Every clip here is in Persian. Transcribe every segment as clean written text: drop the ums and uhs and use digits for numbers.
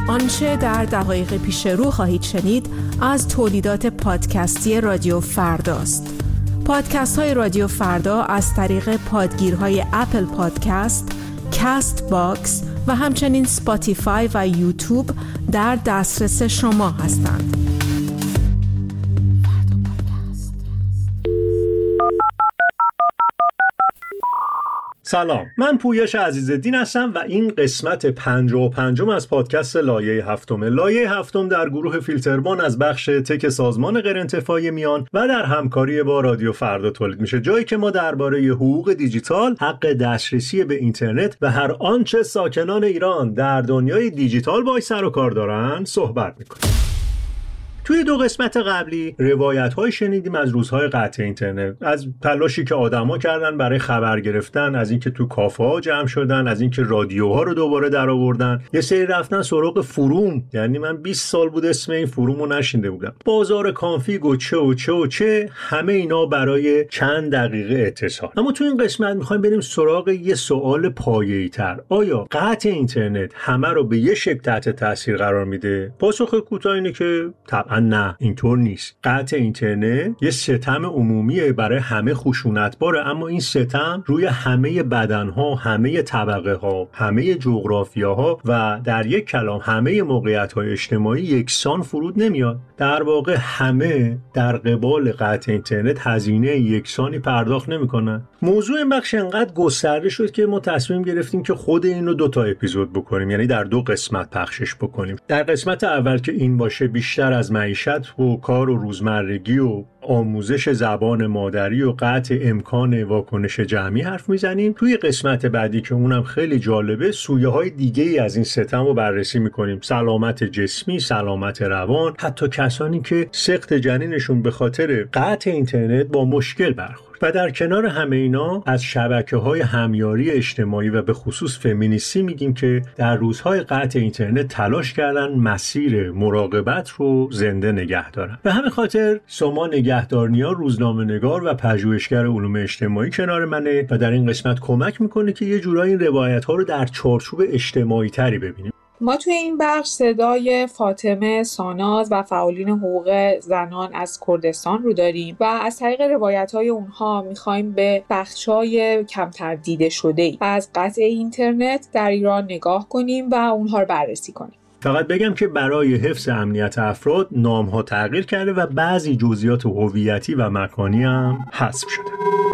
آنچه در دقایق پیش رو خواهید شنید از تولیدات پادکستی رادیو فرداست. پادکست های رادیو فردا از طریق پادگیرهای اپل پادکست، کاست باکس و همچنین سپاتیفای و یوتیوب در دسترس شما هستند. سلام، من پویش عزیزالدین هستم و این قسمت 55 از پادکست لایه هفتمه. لایه هفتم در گروه فیلتربان از بخش تک سازمان غیرانتفاعی میان و در همکاری با رادیو فردا تولید میشه، جایی که ما درباره حقوق دیجیتال، حق دسترسی به اینترنت و هر آنچه ساکنان ایران در دنیای دیجیتال باهاش سر و کار دارن صحبت میکنیم. توی 2 قسمت قبلی روایت‌های شنیدیم از روزهای قطع اینترنت، از تلاشی که آدما کردن برای خبر گرفتن، از اینکه تو کافه‌ها جمع شدن، از اینکه رادیوها رو دوباره درآوردن، یه سری رفتن سراغ فروم. یعنی من 20 سال بود اسم این فرومو نشنیده بودم. بازار کانفیگ و چه همه اینا برای چند دقیقه اتصال. اما تو این قسمت می‌خوایم بریم سراغ یه سوال پایه‌ای‌تر. آیا قطع اینترنت همه رو به یه شکل تحت تاثیر قرار میده؟ پاسخ کوتاه اینه که نه، اینطور نیست. قطع اینترنت یه ستم عمومیه برای همه خشونتباره، اما این ستم روی همه بدنها، همه طبقه ها، همه جغرافیاها و در یک کلام همه موقعیت‌های اجتماعی یکسان فرود نمیاد. در واقع همه در قبال قطع اینترنت هزینه یکسانی پرداخت نمیکنن. موضوع این بخش انقدر گسترده شد که ما تصمیم گرفتیم که خود اینو 2 تا اپیزود بکنیم، یعنی در 2 قسمت پخشش بکنیم. در قسمت اول که این باشه بیشتر از معیشت و کار و روزمرگی و آموزش زبان مادری و قطع امکان واکنش جمعی حرف میزنیم. توی قسمت بعدی که اونم خیلی جالبه، سویه های دیگه ای از این ستم رو بررسی میکنیم. سلامت جسمی، سلامت روان، حتی کسانی که سقط جنینشون به خاطر قطع اینترنت با مشکل برخورد. و در کنار همه اینا از شبکه‌های همیاری اجتماعی و به خصوص فمینیستی میگیم که در روزهای قطع اینترنت تلاش کردن مسیر مراقبت رو زنده نگه دارن. به همین خاطر سما نگهدارنیا، روزنامه‌نگار و پژوهشگر علوم اجتماعی کنار منه و در این قسمت کمک میکنه که یه جورایی این روایت‌ها رو در چارچوب اجتماعی تری ببینیم. ما توی این بخش صدای فاطمه ساناز و فعالین حقوق زنان از کردستان رو داریم و از طریق روایت‌های اونها می‌خوایم به بخش‌های کمتر دیده شده از قطع اینترنت در ایران نگاه کنیم و اونها رو بررسی کنیم. فقط بگم که برای حفظ امنیت افراد نام‌ها تغییر کرده و بعضی جزئیات هویتی و مکانی هم حذف شده.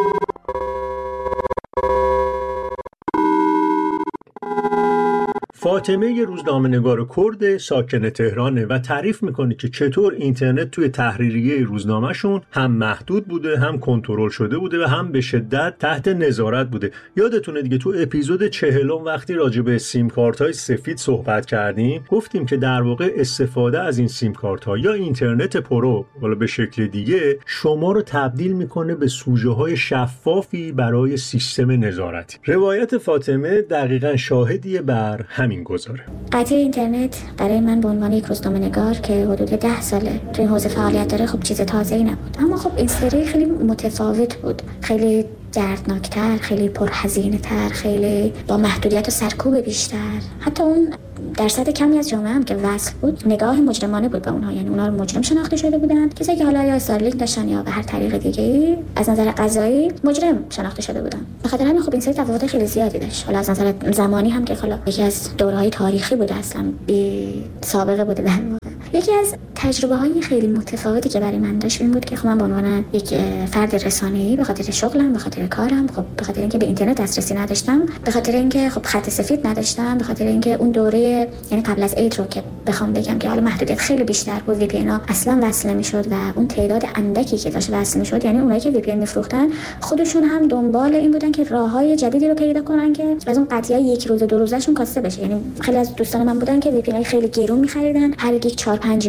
فاطمه یه روزنامه‌نگار کرد ساکن تهرانه و تعریف میکنه که چطور اینترنت توی تحریریه روزنامه‌شون هم محدود بوده، هم کنترل شده بوده و هم به شدت تحت نظارت بوده. یادتونه دیگه تو اپیزود 40 وقتی راجع به سیم کارت‌های سفید صحبت کردیم، گفتیم که در واقع استفاده از این سیم کارت‌ها یا اینترنت پرو، حالا به شکل دیگه، شما رو تبدیل میکنه به سوژه‌های شفافی برای سیستم نظارتی. روایت فاطمه دقیقاً شاهدیه بر همین گذاره. قطع اینترنت برای من به عنوان یک روزنامه‌نگار که حدود 10 ساله در این حوزه فعالیت داره خب چیز تازه‌ای نبود، اما خب این سری خیلی متفاوت بود، خیلی دردناکتر، خیلی پرهزینه‌تر، خیلی با محدودیت و سرکوب بیشتر. حتی اون درصد کمی از جامعه هم که وصل بود نگاه مجرمانه بود به اونها، یعنی اونها رو مجرم شناخته شده بودند، کسایی که حالا یا استارلینک داشتن یا به هر طریق دیگه‌ای از نظر قضایی مجرم شناخته شده بودند. به خاطر همین خب این سری تفاوت خیلی زیادی داشت. حالا از نظر زمانی هم که حالا یکی از دوره‌های تاریخی بود، اصلا بی سابقه بوده. در یکی از تجربه‌های خیلی متفاوتی که برای من داشت این بود که خب من به عنوان یک فرد رسانه‌ای به خاطر شغلم، به خاطر کارم، خب به خاطر اینکه به اینترنت دسترسی نداشتم، به خاطر اینکه خب خط سفید نداشتم، به خاطر اینکه اون دوره یعنی قبل از عید رو که بخوام بگم که حالا محدودیت خیلی بیشتر بود، وی پی ان اصلا وصل نمی‌شد و اون تعداد اندکی که داشت وصل می‌شد، یعنی اونایی که وی پی ان می‌فروختن خودشون هم دنبال این بودن که راه‌های جدیدی رو پیدا کنن که از اون قضیه یک روز دو روزشون کاسته بشه. یعنی خیلی از دوستان من بودن که وی پی ان خیلی گرون می‌خریدن، هر یک 4-5 میلیون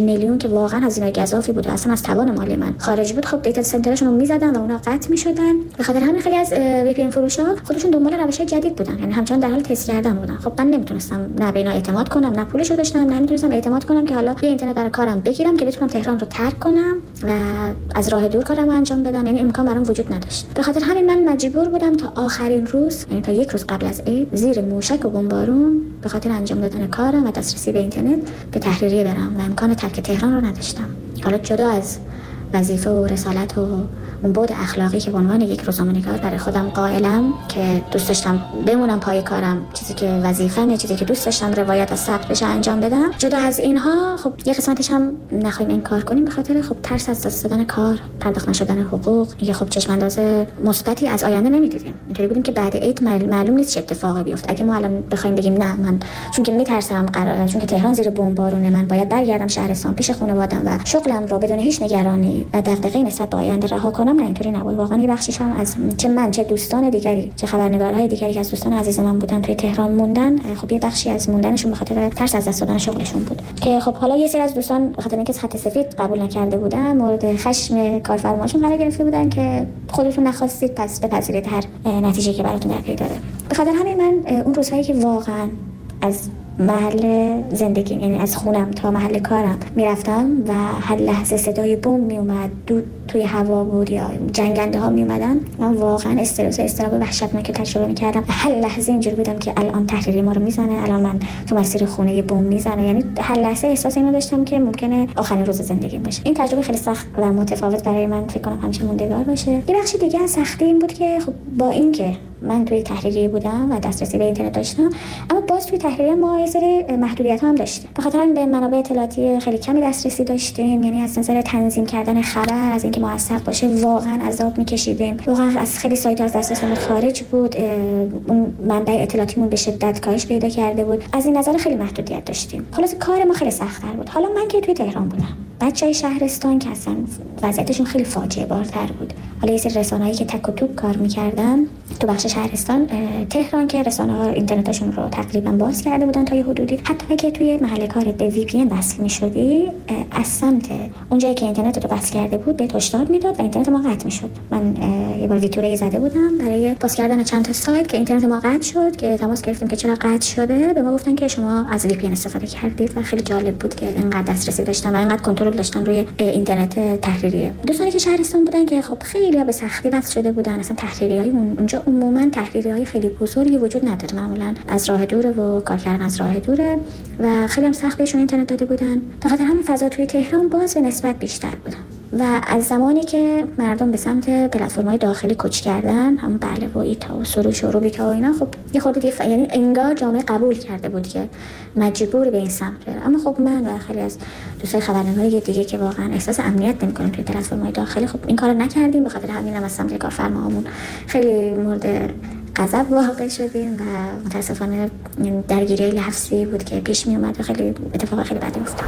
که واقعا هزینه گزافی بود، اصلا از توان مالی من خارج بود، خب دیتا سنترشون رو میزدن و اونا قطع میشدن. به خاطر همین خیلی از وی پی ان فروشا خودشون دنبال روش‌های جدید بودن، یعنی همچنان در حال تست کردن بودن. خب من نمیتونستم نه به اینا اعتماد کنم، نه پولشو داشتم، نه میتونستم اعتماد کنم که حالا یه اینترنت برای کارم بگیرم که بتونم تهران رو ترک کنم و از راه دور کارم انجام بدم، یعنی امکان برام وجود نداشت. به خاطر همین من مجبور بودم تا آخرین روز، یعنی تا یک روز قبل از عید، زیر موشک و بمبارون به خاطر انجام دادن کارم و دسترسی به اینترنت به تحریریه برم و امکان ترک تهران رو نداشتم. حالا جدا از وظیفه و رسالت و اون بعد اخلاقی که به عنوان یک روزنامه‌نگار برای خودم قائلم که دوست داشتم بمونم پای کارم، چیزی که وظیفه‌مه، چیزی که دوست داشتم روایت از ثبت بشه انجام بدم، جدا از اینها خب یه قسمتش هم نخوایم انکار کنیم به خاطر خب ترس از دست دادن کار، پرداخت نشدن حقوق، دیگه خب چشم انداز مثبتی از آینده نمی‌دیدیم. اینطوری بودیم که بعد عید معلوم نیست چه اتفاقی بیفته. اگه ما الان بخوایم بگیم نه من چون که میترسم چون که تهران زیر بمبارونه، من باید برگردم شهرستان پیش خانواده‌ام و شغلم رو بدون هیچ نگرانی و دغدغه‌ای نسبت به آینده رها کنم، نه اینطوری نبود. واقعا یه بخشیش هم از چه من چه دوستان دیگری، چه خبرنگارهای دیگری که از دوستان عزیز من بودن توی تهران موندن، خب یه بخشی از موندنشون به خاطر ترس از دست دادن شغلشون بود که خب حالا یه سری از دوستان به خاطر اینکه خط سفید قبول نکرده بودن مورد خشم کارفرماشون قرار گرفته بودن که خودتون نخواستید پس بپذیرید هر نتیجه‌ای که براتون در پی داره. به خاطر همین من اون روزهایی که واقعا از محل زندگی، یعنی از خونم تا محل کارم میرفتم و هر لحظه صدای بمب میومد، دود توی هوا بود یا جنگنده ها میومدن، من واقعا استرس و اضطراب وحشتناک تجربه میکردم. هر لحظه اینجوری بودم که الان تحریری ما رو میزنه، الان من تو مسیر خونه بمب میزنه، یعنی هر لحظه احساس اینو داشتم که ممکنه آخرین روز زندگیم باشه. این تجربه خیلی سخت و متفاوت برای من فکر کنم همیشه موندگار باشه. یه بخش دیگه از سختی این بود که خب با اینکه من توی تحریریه بودم و دسترسی به اینترنت داشتم، اما باز توی تحریریه ما یه سری محدودیت‌ها هم داشتیم. به خاطر به منابع اطلاعاتی خیلی کمی دسترسی داشتیم، یعنی از نظر تنظیم کردن خبر، از اینکه موثق باشه واقعا عذاب می‌کشیدیم. واقعا از خیلی سایت‌ها از دسترسمون خارج بود، اون منبع اطلاعاتیمون به شدت کاهش پیدا کرده بود. از این نظر خیلی محدودیت داشتیم. خلاص کار ما خیلی سخت‌تر بود. حالا من که توی تهران بودم، بچه‌های شهرستان که اصلا وضعیتشون خیلی فاجعه بارتر بود. حالا یه سری رسانه‌ای که تک و توک کار می‌کردن تو بخش شهرستان، تهران که رسانه‌ها اینترنتشون رو تقریبا باز کرده بودن تا یه حدودی، حتی که توی محل کار به وی پی ان وصل می‌شدی، از سمت اونجایی که اینترنت رو وصل کرده بود به هشدار میداد و اینترنت ما قطع می‌شد. من یه بار ویتوره زده بودم برای باز کردن چند تا سایت که اینترنت ما قطع شد، که تماس گرفتیم که چرا قطع شده، به ما گفتن که شما از وی پی ان استفاده کردید و خیلی جالب بود که اینقدر دسترسی داشتن و اینقدر کنترل داشتن روی اینترنت تحریریه. دوستانی که شهرستان بودن که خب خیلی به سختی وصل شده بودن، اصلا تحریریای اونجا عموما تحریریای خیلی بزرگی وجود نداره، معمولا از راه دور و کار کردن از راه دوره و خیلی هم سخت بهشون اینترنت داده بودن. به خاطر همین فضا توی تهران باز به نسبت بیشتر بودن و از زمانی که مردم به سمت پلتفرم‌های داخلی کوچ کردن، هم بله و ایتا و سروش و روبیکا و اینا، خب یه خورده یعنی انگار جامعه قبول کرده بود که مجبور به این سمت بره. اما خب من و خیلی از دوستای خبرنگاری دیگه که واقعا احساس امنیت نمی‌کنیم توی پلتفرم‌های داخلی، خب این کارو نکردیم. به خاطر همین هم از سمت کارفرماهامون خیلی مورد غضب واقع شدیم و متاسفانه درگیری لفظی بود که پیش می اومد و خیلی اتفاق خیلی بدی افتاد.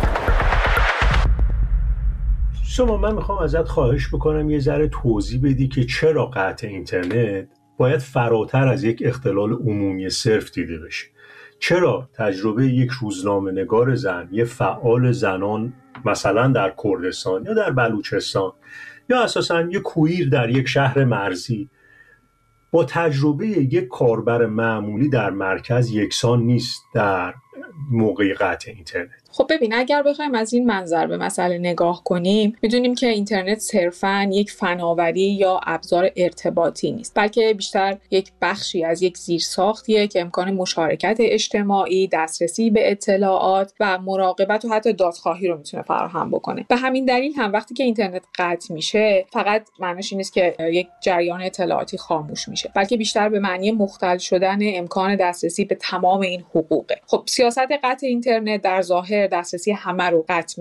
شما من میخوام ازت خواهش بکنم یه ذره توضیح بدی که چرا قطع اینترنت باید فراتر از یک اختلال عمومی صرف دیده بشه. چرا تجربه یک روزنامه‌نگار زن، یه فعال زنان مثلا در کردستان یا در بلوچستان یا اساساً یه کویر در یک شهر مرزی با تجربه یک کاربر معمولی در مرکز یکسان نیست در موقع قطع اینترنت؟ خب ببین، اگر بخوایم از این منظر به مسئله نگاه کنیم، میدونیم که اینترنت صرفاً یک فناوری یا ابزار ارتباطی نیست، بلکه بیشتر یک بخشی از یک زیرساختیه که امکان مشارکت اجتماعی، دسترسی به اطلاعات و مراقبت و حتی دادخواهی رو میتونه فراهم بکنه. به همین دلیل هم وقتی که اینترنت قطع میشه، فقط معنیش این نیست که یک جریان اطلاعاتی خاموش میشه، بلکه بیشتر به معنی مختل شدن امکان دسترسی به تمام این حقوقه. خب سیاست قطع اینترنت در ظاهر دسترسی همه رو قطع